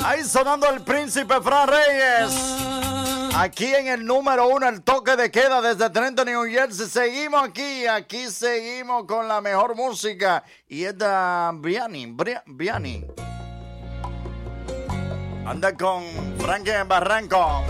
Ahí sonando el príncipe Fran Reyes. Aquí en el número 1, el toque de queda desde Trenton, New Jersey. Seguimos aquí seguimos con la mejor música. Y es de Vianney. Anda con Frankie Barranco.